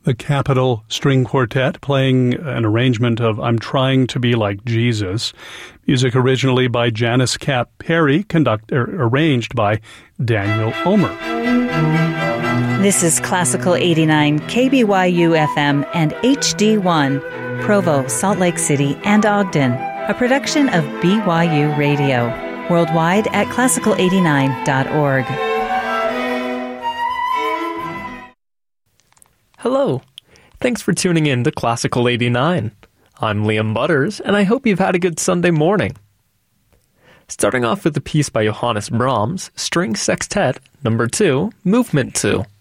The Capitol String Quartet playing an arrangement of I'm Trying to Be Like Jesus. Music originally by Janice Cap Perry, arranged by Daniel Omer. This is Classical 89, KBYU FM and HD1, Provo, Salt Lake City, and Ogden, a production of BYU Radio. Worldwide at classical89.org. Hello. Thanks for tuning in to Classical 89. I'm Liam Butters, and I hope you've had a good Sunday morning. Starting off with a piece by Johannes Brahms, String Sextet, No. 2, Movement 2.